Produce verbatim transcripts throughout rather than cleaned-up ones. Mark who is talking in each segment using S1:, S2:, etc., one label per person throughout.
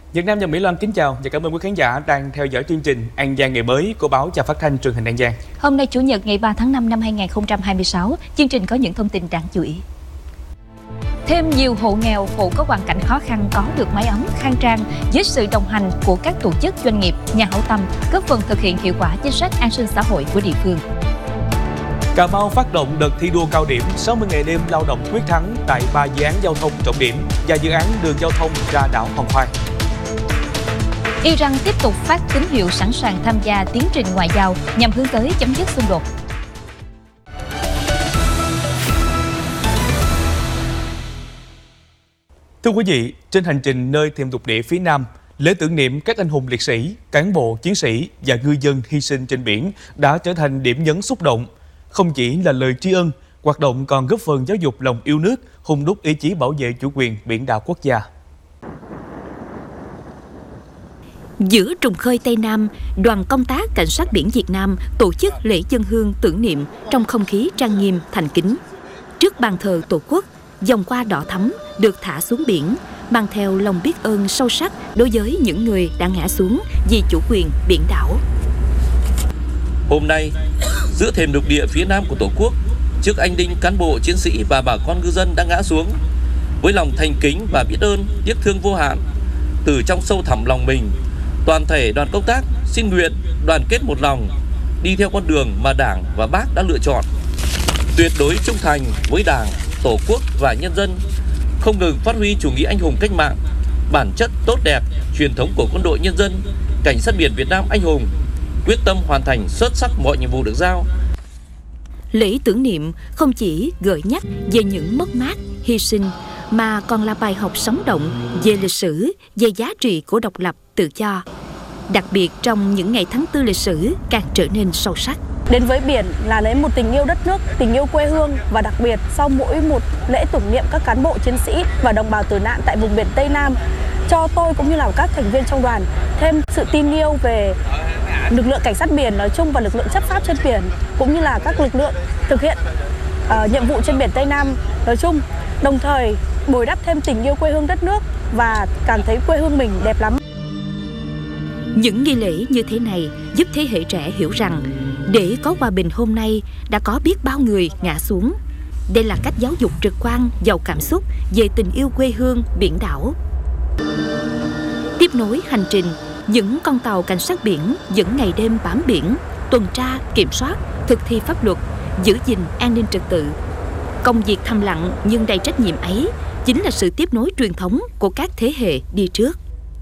S1: Việt Nam và Mỹ Loan kính chào và cảm ơn quý khán giả đang theo dõi chương trình An Giang ngày mới của báo Chào Phát thanh Truyền hình An Giang.
S2: Hôm nay Chủ nhật ngày ba tháng năm năm hai nghìn không trăm hai mươi sáu, chương trình có những thông tin đáng chú ý. Thêm nhiều hộ nghèo, hộ có hoàn cảnh khó khăn có được mái ấm khang trang với sự đồng hành của các tổ chức doanh nghiệp, nhà hảo tâm, góp phần thực hiện hiệu quả chính sách an sinh xã hội của địa phương.
S1: Cà Mau phát động đợt thi đua cao điểm sáu mươi ngày đêm lao động quyết thắng tại ba dự án giao thông trọng điểm và dự án đường giao thông ra đảo Hòn Khoai.
S2: Iran tiếp tục phát tín hiệu sẵn sàng tham gia tiến trình ngoại giao nhằm hướng tới chấm dứt xung đột.
S1: Thưa quý vị, trên hành trình nơi thềm lục địa phía Nam, lễ tưởng niệm các anh hùng liệt sĩ, cán bộ, chiến sĩ và ngư dân hy sinh trên biển đã trở thành điểm nhấn xúc động. Không chỉ là lời tri ân, hoạt động còn góp phần giáo dục lòng yêu nước, hung đúc ý chí bảo vệ chủ quyền biển đảo quốc gia.
S2: Giữa trùng khơi Tây Nam, đoàn công tác Cảnh sát biển Việt Nam tổ chức lễ dâng hương tưởng niệm trong không khí trang nghiêm, thành kính. Trước bàn thờ Tổ quốc, dòng hoa đỏ thắm được thả xuống biển, mang theo lòng biết ơn sâu sắc đối với những người đã ngã xuống vì chủ quyền biển đảo.
S3: Hôm nay, giữa thềm lục địa phía Nam của Tổ quốc, trước anh linh cán bộ chiến sĩ và bà con ngư dân đã ngã xuống, với lòng thành kính và biết ơn, tiếc thương vô hạn, từ trong sâu thẳm lòng mình, toàn thể đoàn công tác xin nguyện đoàn kết một lòng, đi theo con đường mà Đảng và Bác đã lựa chọn, tuyệt đối trung thành với Đảng, Tổ quốc và nhân dân, không ngừng phát huy chủ nghĩa anh hùng cách mạng, bản chất tốt đẹp, truyền thống của quân đội nhân dân, cảnh sát biển Việt Nam anh hùng, quyết tâm hoàn thành xuất sắc mọi nhiệm vụ được giao.
S2: Lễ tưởng niệm không chỉ gợi nhắc về những mất mát, hy sinh, mà còn là bài học sống động về lịch sử, về giá trị của độc lập, tự do. Đặc biệt trong những ngày tháng tư lịch sử càng trở nên sâu sắc.
S4: Đến với biển là lấy một tình yêu đất nước, tình yêu quê hương, và đặc biệt sau mỗi một lễ tưởng niệm các cán bộ chiến sĩ và đồng bào tử nạn tại vùng biển Tây Nam, cho tôi cũng như là các thành viên trong đoàn thêm sự tin yêu về lực lượng cảnh sát biển nói chung và lực lượng chấp pháp trên biển, cũng như là các lực lượng thực hiện uh, nhiệm vụ trên biển Tây Nam nói chung, đồng thời bồi đắp thêm tình yêu quê hương đất nước và cảm thấy quê hương mình đẹp lắm.
S2: Những nghi lễ như thế này giúp thế hệ trẻ hiểu rằng để có hòa bình hôm nay đã có biết bao người ngã xuống. Đây là cách giáo dục trực quan, giàu cảm xúc về tình yêu quê hương, biển đảo. Tiếp nối hành trình, những con tàu cảnh sát biển vẫn ngày đêm bám biển, tuần tra, kiểm soát, thực thi pháp luật, giữ gìn an ninh trật tự. Công việc thầm lặng nhưng đầy trách nhiệm ấy chính là sự tiếp nối truyền thống của các thế hệ đi trước.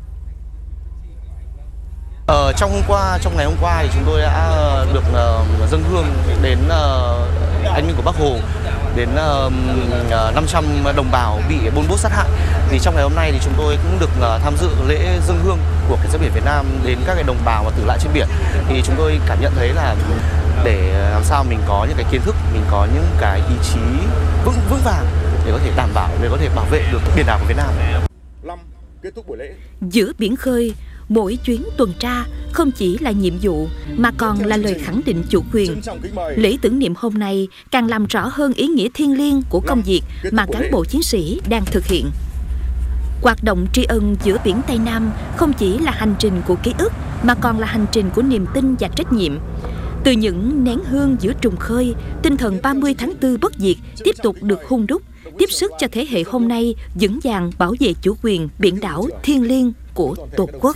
S5: Ờ, trong hôm qua, trong ngày hôm qua thì chúng tôi đã được uh, dâng hương đến uh, anh linh của Bác Hồ, đến uh, năm trăm đồng bào bị Pol Pot sát hại. Thì trong ngày hôm nay thì chúng tôi cũng được uh, tham dự lễ dâng hương của Cảnh sát biển Việt Nam đến các cái đồng bào mà tử nạn trên biển. Thì chúng tôi cảm nhận thấy là để làm sao mình có những cái kiến thức, mình có những cái ý chí vững vững vàng để có thể đảm bảo, để có thể bảo vệ được biển đảo của Việt Nam.
S6: năm Kết thúc buổi lễ.
S2: Giữa biển khơi, mỗi chuyến tuần tra không chỉ là nhiệm vụ mà còn là lời khẳng định chủ quyền. Lễ tưởng niệm hôm nay càng làm rõ hơn ý nghĩa thiêng liêng của công việc mà cán bộ chiến sĩ đang thực hiện. Hoạt động tri ân giữa biển Tây Nam không chỉ là hành trình của ký ức mà còn là hành trình của niềm tin và trách nhiệm. Từ những nén hương giữa trùng khơi, tinh thần ba mươi tháng tư bất diệt tiếp tục được hun đúc, tiếp sức cho thế hệ hôm nay vững vàng bảo vệ chủ quyền biển đảo thiêng liêng của Tổ quốc.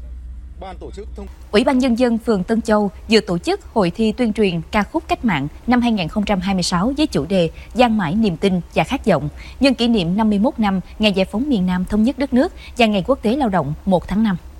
S2: Ủy ban Nhân dân phường Tân Châu vừa tổ chức hội thi tuyên truyền ca khúc cách mạng năm hai nghìn không trăm hai mươi sáu với chủ đề Dang mãi niềm tin và khát vọng, nhân kỷ niệm năm mươi mốt năm ngày giải phóng miền Nam thống nhất đất nước và ngày quốc tế lao động một tháng năm.